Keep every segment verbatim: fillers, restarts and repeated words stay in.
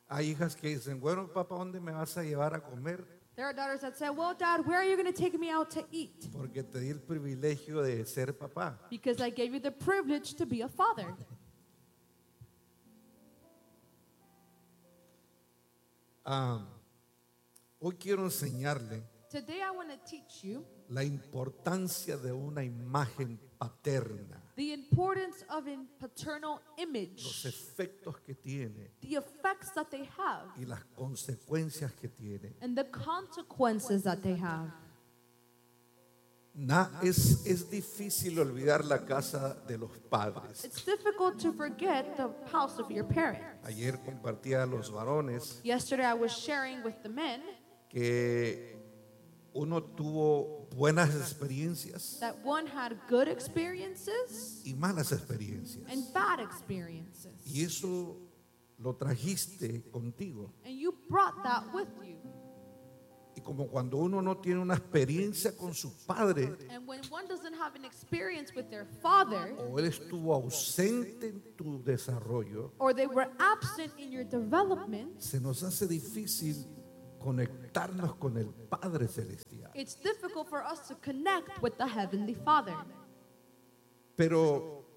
Hay hijas que dicen, bueno, papá, ¿dónde me vas a llevar a comer? There are daughters that say, well, Dad, where are you going to take me out to eat? Porque te di el privilegio de ser papá. Because I gave you the privilege to be a father. Ah, hoy quiero enseñarle Today I want to teach you la importancia de una imagen paterna, the importance of a paternal los image, efectos que tiene the effects that they have, y las consecuencias que tiene. and the consequences that they have. Na- es, es difícil olvidar la casa de los padres. It's difficult to forget the house of your parents. Ayer compartía a los varones Yesterday I was sharing with the men que uno tuvo buenas experiencias that one had good experiences y malas experiencias. and bad experiences. Y eso lo trajiste contigo. And you brought that with you. Y como cuando uno no tiene una experiencia con su padre, And when one doesn't have an experience with their father, o él estuvo ausente en tu desarrollo, or they were absent in your development, se nos hace difícil conectarnos con el Padre Celestial. it's difficult for us to connect with the Heavenly Father. Pero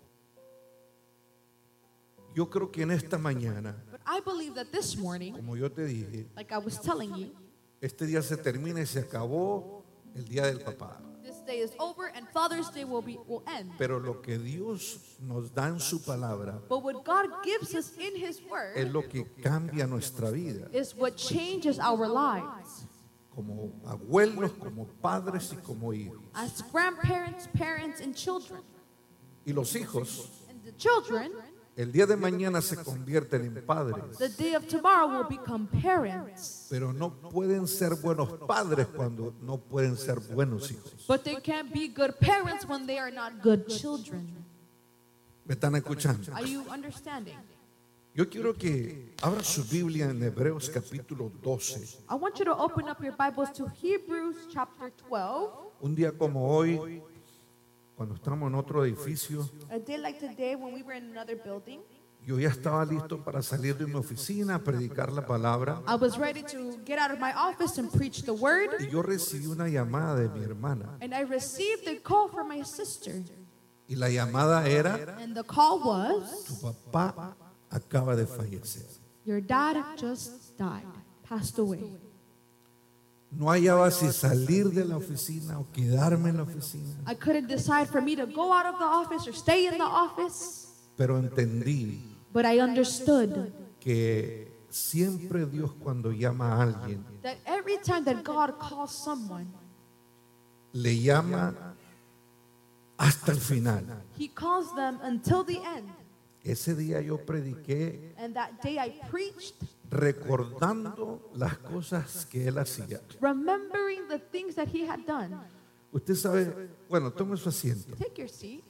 yo creo que en esta mañana, But I believe that this morning, como yo te dije, like I was telling you, este día se termina y se acabó el día del papá. this day is over and Father's Day will be will end. Pero lo que Dios nos da en su palabra But what God gives us in His es Word lo que cambia nuestra vida. is what changes our lives. Como abuelos, como padres y como hijos. As grandparents, parents, and children. Y los hijos, And the children, el día de mañana se convierten en padres, the day of tomorrow will become parents. pero no pueden ser buenos padres cuando no pueden ser buenos hijos. But they can't be good parents when they are not good children. ¿Me están escuchando? Are you understanding? Yo quiero que abra su Biblia en Hebreos capítulo doce. I want you to open up your Bibles to Hebrews chapter twelve. Un día como hoy, cuando estamos en otro edificio, A day like today when we were in another building, yo ya estaba listo para salir de mi oficina a predicar la palabra. I was ready to get out of my office and preach the word. Y yo recibí una llamada de mi hermana. And I received a call from my sister. Y la llamada era, And the call was, tu papá acaba de fallecer. your dad just died, passed away. No hallaba si salir de la oficina o quedarme en la oficina. I couldn't decide for me to go out of the office or stay in the office. Pero entendí But I understood que siempre Dios cuando llama a alguien, that every time that God calls someone, le llama hasta el final. He calls them until the end. Ese día yo prediqué And that day I preached, recordando las cosas que él hacía. remembering the things that He had done. Usted sabe, bueno, tome su asiento. Take your seat.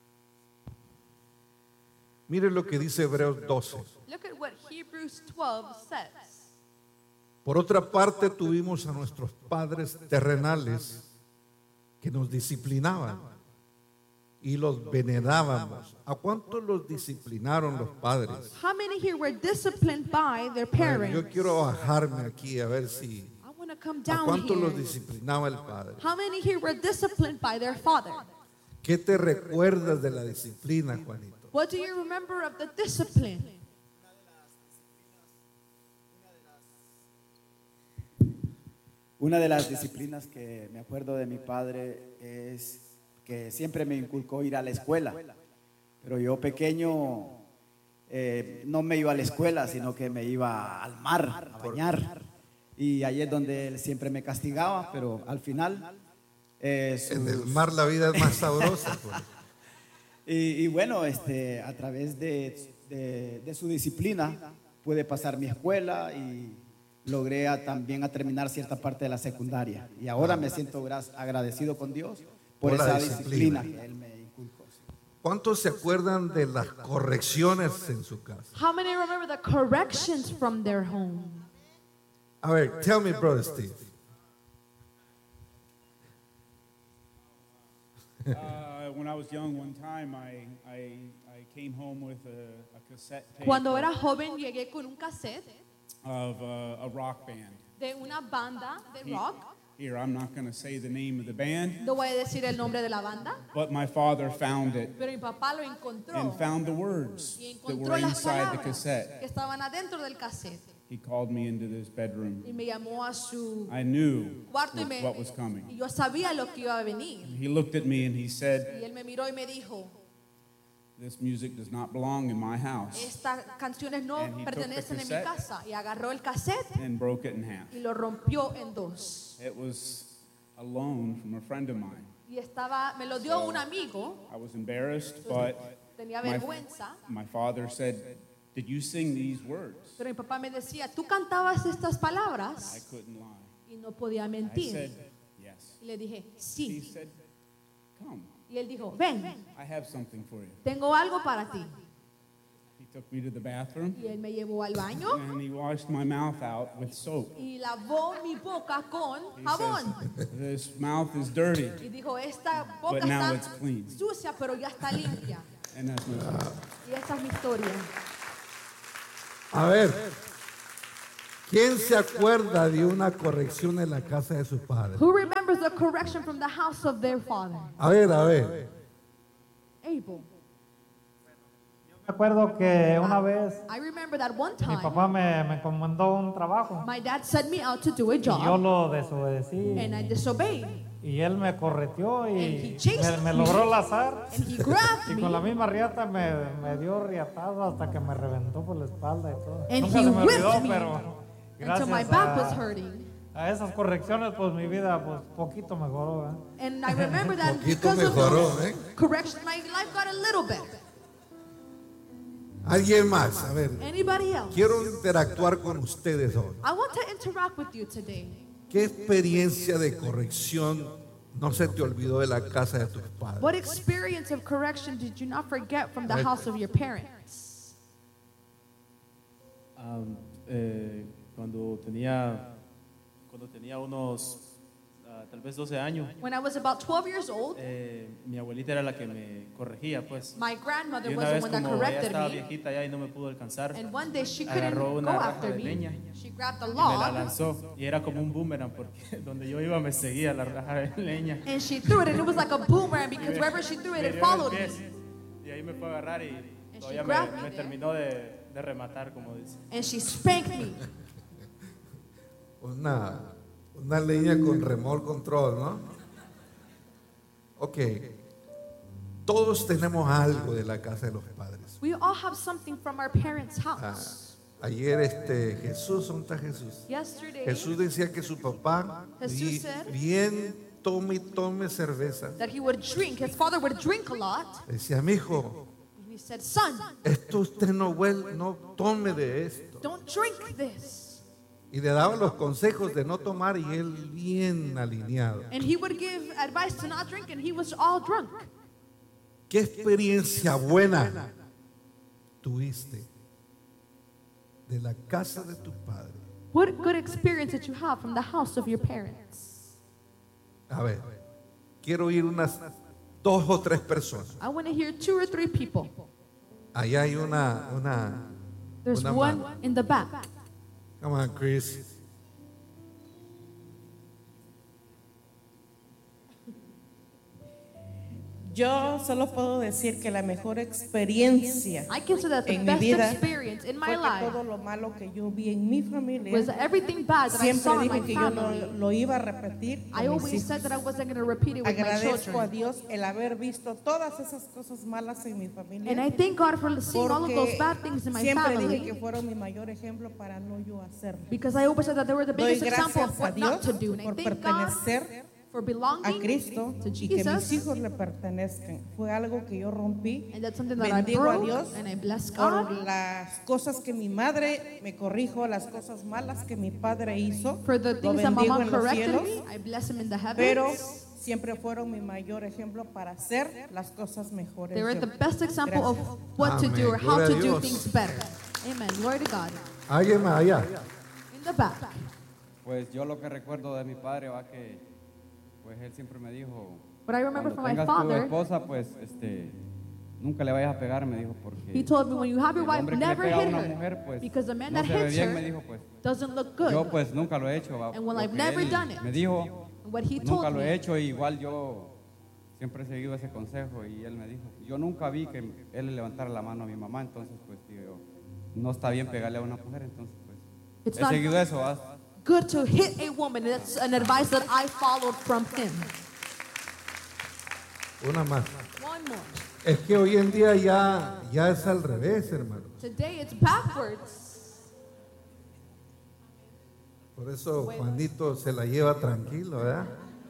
Mire lo que dice Hebreos doce. Look at what Hebrews twelve says. Por otra parte, tuvimos a nuestros padres terrenales que nos disciplinaban y los venerábamos. ¿A cuántos los disciplinaron los padres? How many here were disciplined by their A ver, parents? yo quiero bajarme aquí a ver si I want to come a down cuántos los here. disciplinaba el padre. How many here were disciplined by their father? ¿Qué te recuerdas de la disciplina, Juanito? What do you remember of the discipline? Una de las disciplinas que me acuerdo de mi padre es que siempre me inculcó ir a la escuela. Pero yo pequeño eh, no me iba a la escuela, sino que me iba al mar a bañar. Y ahí es donde él siempre me castigaba, pero al final... eh, sus- En el mar la vida es más sabrosa. Pues. Y, y bueno, este, a través de, de- de su disciplina pude pasar mi escuela y logré a- también a terminar cierta parte de la secundaria. Y ahora me siento gras- agradecido con Dios por, Por la esa disciplina. disciplina que Él me inculcó. ¿Cuántos se acuerdan de las correcciones en su casa? How many remember the corrections from their home? A ver, tell me, brother Steve. Uh, when I was young, one time I, I, I came home with a, a cassette tape Cuando of, era joven llegué con un cassette of uh, a rock band. de una banda de He- rock. Here, I'm not going to say the name of the band, No voy a decir el nombre de la banda, but my father found it pero mi papá lo encontró and found the words y that encontró were las inside the palabras cassette. que estaban adentro del cassette He called me into this bedroom. y me llamó a su I knew cuarto y, what me, what was y coming. yo sabía lo que iba a venir. He looked at me and he Y said, él me miró y me dijo, "This music does not belong in my house," estas canciones no And he took the pertenecen en mi cassette casa. Y agarró el cassette and broke it in half. y lo rompió en dos. It was a loan from a friend of mine. Y estaba, me lo dio un amigo, I was embarrassed, but tenía my, vergüenza, my father said, "Did you sing these words?" pero mi papá me decía, tú cantabas estas I palabras couldn't lie. y no podía I mentir. said, "Yes." Y le dije, He sí. said, "Come, Y él dijo, ven, I have something for you." tengo algo para ti. He took me to the bathroom Y él me llevó al baño and he washed my mouth out with soap. y lavó mi boca con He jabón. says, "This mouth is dirty," Y dijo, esta boca but now está it's clean. sucia, pero ya está limpia. And that's my story. Y esta es mi historia. A ver, ¿quién se acuerda de una corrección en la casa de sus padres? Who remembers the correction from the house of their father? A ver, a ver. Abel. Me acuerdo que una vez I remember that one mi time papá me, me encomendó un trabajo my dad sent me out to do a y yo job lo desobedecí and I disobeyed. y él me correteó And he y chased me, me me. logró lazar And he grabbed y con la me misma riata me, me dio riatazo hasta que me reventó por la espalda y todo. And Nunca he se me olvidó, whipped me pero until my gracias back was a, hurting. a esas correcciones pues mi vida pues poquito mejoró. ¿eh? And I remember that Poquito because of mejoró, those ¿eh? corrections, my life got a little better. ¿Alguien más? A ver, Anybody else? quiero interactuar con ustedes hoy. I want to interact with you today. ¿Qué experiencia de corrección no se te olvidó de la casa de tus padres? What experience of correction did you not forget from the house of your parents? Am, eh, cuando tenía cuando tenía unos ah, tal vez doce años, When I was about twelve years old, eh, mi abuelita era la que me corregía, pues. my grandmother Y was una the vez one that como ella corrected estaba me. viejita ya y no me pudo alcanzar, And one day she couldn't agarró go una raja after de me. leña She grabbed a y me la log lanzó y era como un boomerang porque donde yo iba me seguía la raja de leña. and she threw it, and it was like a boomerang because wherever she threw it, Me it dio en el followed pie, me. y ahí me fue a agarrar y she todavía grabbed me, me me there. terminó de, de rematar, como dice. And she spanked me. Una, una leña con remote control, ¿no? Ok. Todos tenemos algo de la casa de los padres. We all have something from our parents' Ah, house. ayer este Jesús, ¿dónde está Jesús? Yesterday, Jesús decía que su papá Jesús bi- said- bien tome y tome cerveza. that he would drink. His father would drink a lot. Decía, mi hijo, He said, son, esto usted no huele, no tome de esto. don't drink this. Y le daba los consejos de no tomar y él bien alineado. And he would give advice to not drink, and he was all drunk. ¿Qué experiencia buena tuviste de la casa de tu padre? What good experience did you have from the house of your parents? A ver, quiero oír unas dos o tres personas. I want to hear two or three people. Allá hay una, una, There's una one mano. in the back. Come on, Chris. Yo solo puedo decir que la mejor experiencia I consider that the en mi best vida experience in my fue que life todo lo malo que yo vi en mi familia, was everything bad that I siempre saw in my dije que yo family. lo, lo iba a repetir I con mis always said hijos. that I wasn't going to repeat it with my Agradezco a children. Dios el haber visto todas esas cosas malas en mi familia. And I thank God for seeing all of those Porque bad things in my siempre dije que family, fueron mi mayor ejemplo para no yo hacerlo. because I always said that they were the Doy biggest example of gracias a what not Dios to do. And I por thank God pertenecer for a belonging Cristo to y que mis Jesus. hijos le pertenezcan. Fue algo que yo rompí. And that's something that I Bendigo a broke, Dios and I bless por God las cosas que mi madre me corrijo, las cosas malas que mi padre hizo. for the Lo things that my bendigo mom en los corrected cielos, me. I bless him in the pero heavens. siempre fueron mi mayor ejemplo para hacer las cosas mejores. They were Yo- the best example of Gracias. what to Amén. do or how Gloria to a do Dios. things better. Amen. Glory to God. Alguien más allá. In the back. Pues yo lo que recuerdo de mi padre va que, pues él siempre me dijo, What I remember cuando from my tengas tu father, esposa, pues este, nunca le vayas a pegar, me dijo, porque He told me, when you have your el wife, hombre que le never pega a hit una her. mujer, pues, Because the man no that se ve hits bien, me her dijo, pues. doesn't look good. Yo pues nunca lo he hecho. va, And well, lo I've que never él done it. me dijo, And what he nunca told lo he me, hecho, y igual yo siempre he seguido ese consejo, y él me dijo, yo nunca vi que él le levantara la mano a mi mamá, entonces pues digo yo, no está bien pegarle a una mujer, entonces pues it's he not seguido eso. ¿va? good to hit a woman. That's an advice that I followed from him. Una más. One more. Es que hoy en día ya, ya es al revés, hermano. Today it's backwards. Por eso Juanito se la lleva tranquilo, ¿verdad?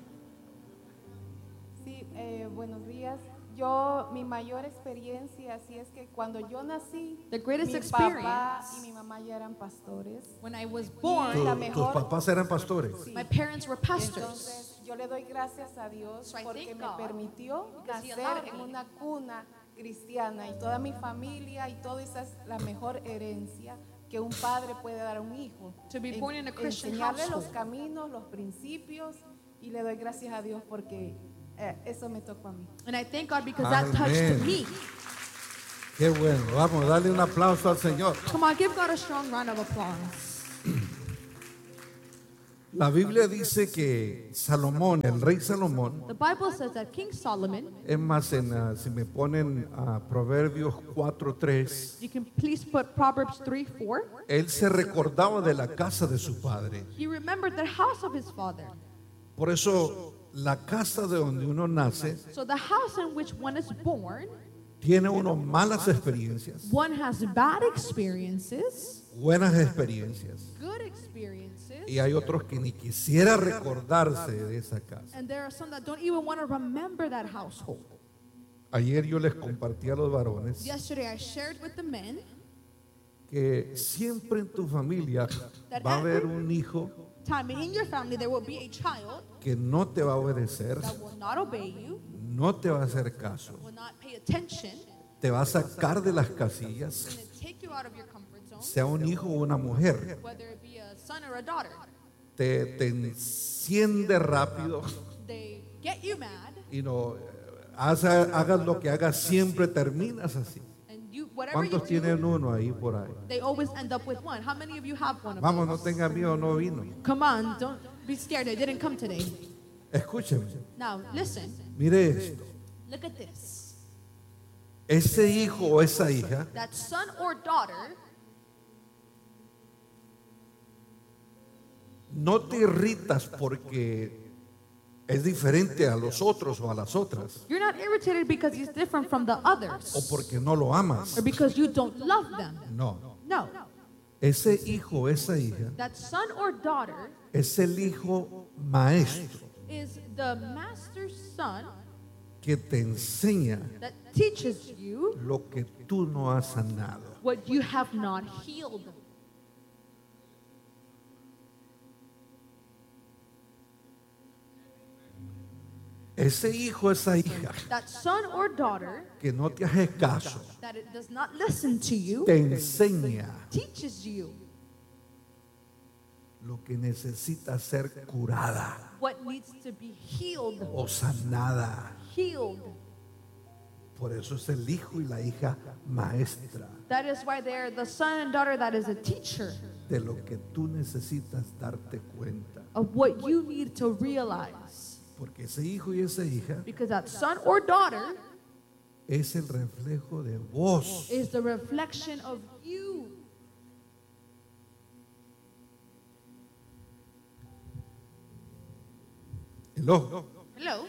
Sí, eh, buenos días. Yo, mi mayor experiencia, así es que cuando yo nací, The greatest mi experience, papá y mi mamá ya eran pastores. when I was Tu- born, la tus mejor- papás eran pastores. Sí. my parents were Y pastors. entonces, yo le doy gracias a Dios So I porque thank me God permitió because He nacer allowed en me. una cuna cristiana y toda mi familia y todo esa es la mejor herencia que un padre puede dar a un hijo. To be En- born in a Christian enseñarle los household. caminos, los principios y le doy gracias a Dios porque eh, eso me tocó a mí. And I thank God because that touched Amén. me. Qué bueno. Vamos, dale un aplauso al Señor. Come on, give God a strong round of applause. La Biblia dice que Salomón, el rey Salomón, The Bible says that King Solomon, es más, en, ah, si me ponen a Proverbios cuatro tres, you can please put Proverbs three four. él se recordaba de la casa de su padre. He remembered the house of his father. Por eso, la casa de donde uno nace So the house in which one is born, tiene uno malas experiencias, one has bad experiences, buenas experiencias, good experiences, y hay otros que ni quisiera recordarse de esa casa. and there are some that don't even want to remember that household. Ayer yo les compartí a los varones Yesterday I shared with the men que siempre en tu familia va a haber un hijo time in your family there will be a child que no te va a obedecer, that will not obey you, no te va a hacer caso, will not pay attention, te va a sacar de las casillas, going to take you out of your comfort zone, sea un hijo o una mujer, whether it be a son or a daughter. te, te enciende rápido They get you mad, y no hagas, hagas lo que hagas, siempre terminas así. and you whatever you ¿Cuántos tienen do, uno ahí por ahí? they always end up with one. How many of you have one of Vamos, no those? tenga miedo, no vino. Come on, don't be scared. They didn't come today. Escúcheme, Now, listen. mire esto. Look at this. Ese hijo o esa hija That son or daughter, no te irritas porque es diferente a los otros o a las otras, you're not irritated because he's different from the o others porque no lo amas. or because you don't love them. No, No. ese hijo o esa hija That son or daughter es el hijo maestro is the master's son que te enseña that teaches you lo que tú no has sanado. what you have not healed. Ese hijo o esa hija That son or daughter que no te hace caso, that it does not listen to you te enseña teaches you lo que necesita ser curada what needs to be healed. o sanada. Healed. Por eso es el hijo y la hija maestra That is why they're the son and daughter that is a teacher de lo que tú necesitas darte cuenta. of what you need to realize. Porque ese hijo y esa hija Because that son or daughter es el reflejo de vos. is the reflection of you. Hello. Hello.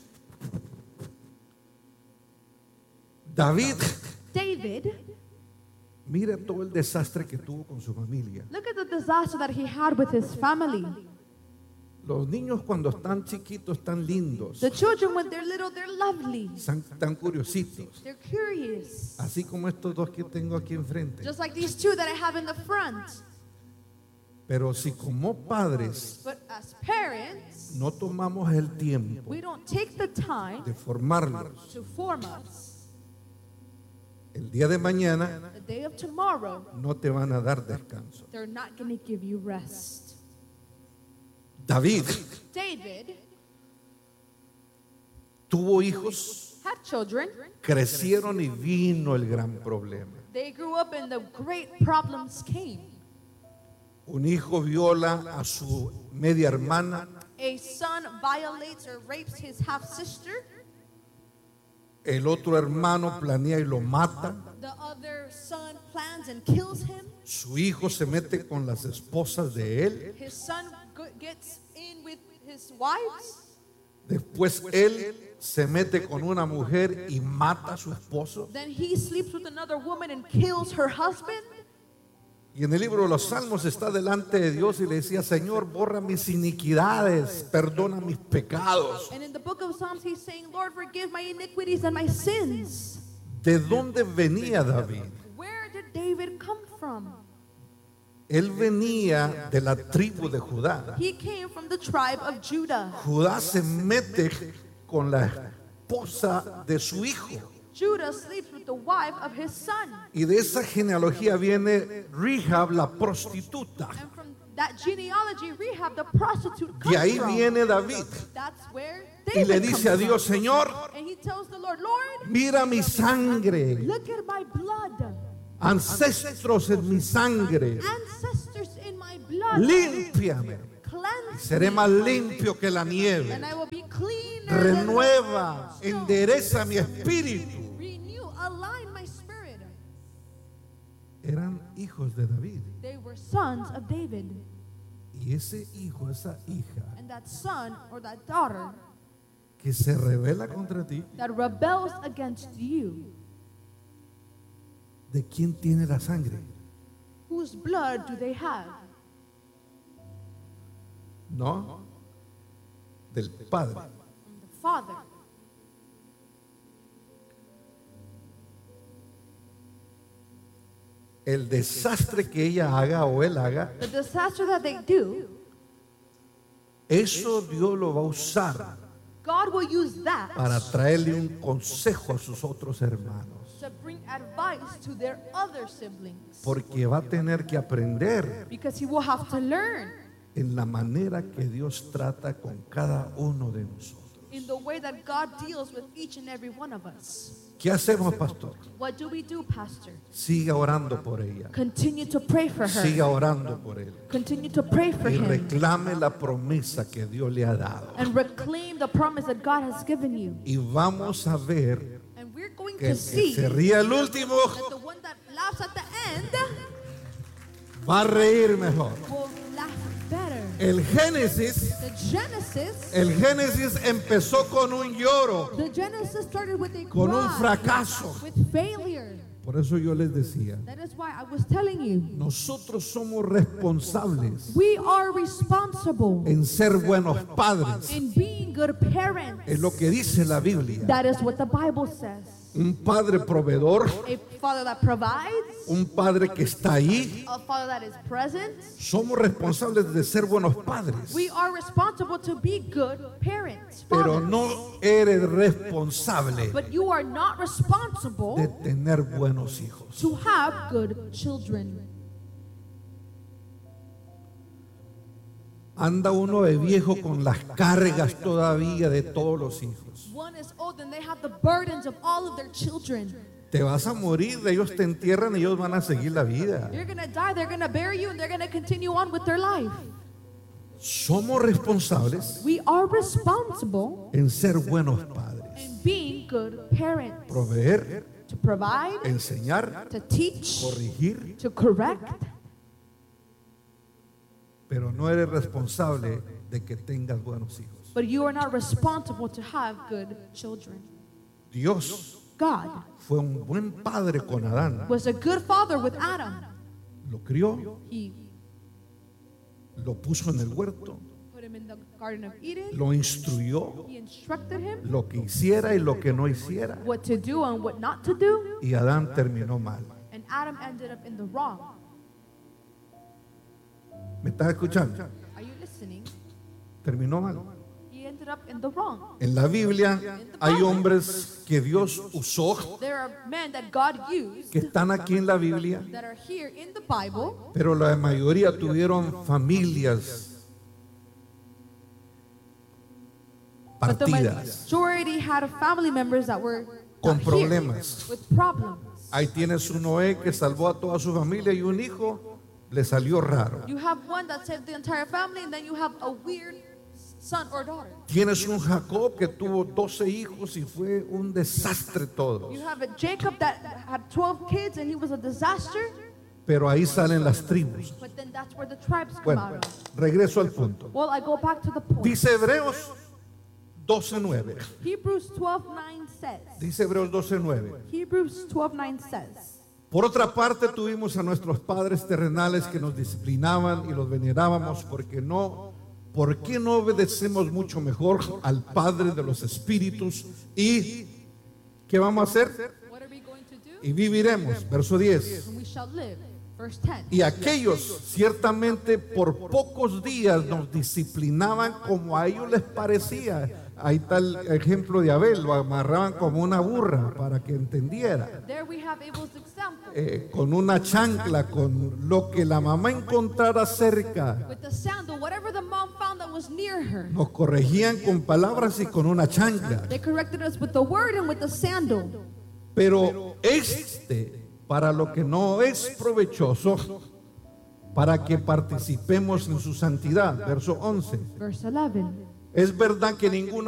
David, David, mira todo el desastre que tuvo con su familia. look at the disaster that he had with his family. Los niños cuando están chiquitos están lindos, The children, when they're little, they're lovely. están tan curiositos. They're curious. Así como estos dos que tengo aquí enfrente. Just like these two that I have in the front. Pero si como padres But as parents, no tomamos el tiempo we don't take the time de formarlos, to form us. el día de mañana The day of tomorrow, no te van a dar descanso. they're not going to give you rest. David David tuvo hijos, had children. Crecieron y vino el gran problema. They grew up and the great problems came. Un hijo viola a su media hermana. A son violates or rapes his half sister. El otro hermano planea y lo mata. The other son plans and kills him. Su hijo se mete con las esposas de él. His son go- gets in with his wives. Después él se mete con una mujer y mata a su esposo. Then he sleeps with another woman and kills her husband. Y en el libro de los Salmos está delante de Dios y le decía: Señor, borra mis iniquidades, perdona mis pecados. And in the book of Psalms, he's saying, Lord, forgive my iniquities and my sins. ¿De dónde venía David? Where did David come from? Él venía de la tribu de Judá. He came from the tribe of Judah. Judá se mete con la esposa de su hijo. Judah sleeps with the wife of his son. Y de esa genealogía viene Rahab, la prostituta. And from that genealogy, Rahab, the prostitute, comes De ahí from. viene David. That's where Y David le comes dice a Dios: from. Señor, And he tells the Lord, Lord, mira mi sangre, look at my blood. ancestros en mi sangre, Ancestors in my blood. límpiame. Cleanse Seré más limpio que la me, nieve. and I will be cleaner than Renueva, the snow. endereza mi espíritu. Renew, align my spirit. Eran hijos de David. They were sons of David. Y ese hijo, esa hija And that son or that daughter que se revela contra ti, that rebels against you, ¿de quién tiene la sangre? whose blood do they have? No, del Padre. From the Father. El desastre que ella haga o él haga, The disaster that they do, eso Dios lo va a usar God will use that para traerle un consejo a sus otros hermanos. to bring advice to their other siblings. Porque va a tener que aprender Because he will have to learn en la manera que Dios trata con cada uno de nosotros. in the way that God deals with each and every one of us. ¿Qué hacemos, pastor? What do we do, Pastor? Siga orando por ella. Continue to pray for her. Siga orando por él. Continue to pray for Y him. reclame la promesa que Dios le ha dado. And reclaim the promise that God has given you. Y vamos a ver And we're going que to el que see se ría el último that the one that laughs at the end va a reír mejor. will laugh better. El Génesis, The Genesis, el Génesis empezó con un lloro, the Genesis started with a con un cry, fracaso. with failure. Por eso yo les decía, That is why I was telling you, nosotros somos responsables we are responsible en ser buenos padres. in being good parents. Es lo que dice la Biblia. That is what the Bible says. Un padre proveedor, A father that provides, un padre que está ahí. a father that is present. Somos responsables de ser buenos padres. We are responsible to be good parents. Pero fathers. no eres responsable But you are not de responsible tener buenos hijos. to have good children. Anda uno de viejo con las cargas todavía de todos los hijos. One is old and they have the burdens of all of their children. Te vas a morir, ellos te entierran y ellos van a seguir la vida. You're going to die, they're going to bury you, and they're going to continue on with their life. Somos responsables We are responsible en ser buenos padres. in being good parents. Proveer, To provide, enseñar, to teach, corregir, to correct. pero no eres responsable de que tengas buenos hijos. But you are not responsible to have good children. Dios God fue un buen padre con Adán. was a good father with Adam. Lo crió, He lo puso en el huerto, put him in the Garden of Eden. lo instruyó, He instructed him lo que hiciera y lo que no hiciera. what to do and what not to do. Y Adán terminó mal. And Adam ended up in the wrong. ¿Me estás escuchando? Are you listening? Terminó mal. He ended up in the wrong. En la Biblia hay hombres que Dios usó, There are men that God used que están aquí en la Biblia, that are here in the Bible, pero la mayoría tuvieron familias But the partidas, majority had family members that were con not here, problemas. with problems. Ahí tienes un Noé que salvó a toda su familia y un hijo le salió raro. You have one that saved the entire family, and then you have a weird son or daughter. Tienes un Jacob que tuvo doce hijos y fue un desastre todo. You have a Jacob that had twelve kids, and he was a disaster. Pero ahí salen las tribus. But then that's where the tribes come Bueno, out of. regreso al punto. Well, I go back to the point. Dice Hebreos doce nueve. Hebrews twelve nine says. Dice Hebreos doce nueve. Hebrews twelve nine says. Por otra parte, tuvimos a nuestros padres terrenales que nos disciplinaban y los venerábamos, porque no, ¿por qué no obedecemos mucho mejor al Padre de los Espíritus? ¿Y qué vamos a hacer? What are we going to do? Y viviremos. Verso diez. And we shall live. Verse ten. Y aquellos ciertamente por pocos días nos disciplinaban como a ellos les parecía. Ahí está el ejemplo de Abel, lo amarraban como una burra para que entendiera. There we have Abel's example. Eh, con una chancla, con lo que la mamá encontrara cerca. With the sandal, whatever the mom found that was near her. Nos corregían con palabras y con una chancla. They corrected us with the word and with the sandal. Pero este, para lo que no es provechoso, para que participemos en su santidad. Verso once. Verse eleven. Es verdad que ninguna